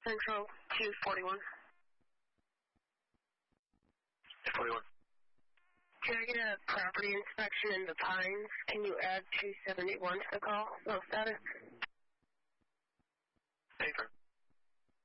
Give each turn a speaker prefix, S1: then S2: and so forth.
S1: Central 241.
S2: 41.
S1: Can I get a property inspection in the Pines? Can you add 271 to the call? No status.
S2: Paper.